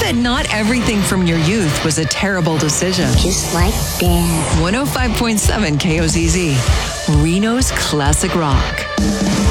that not everything from your youth was a terrible decision. Just like Dad. 105.7 KOZZ, Reno's Classic Rock.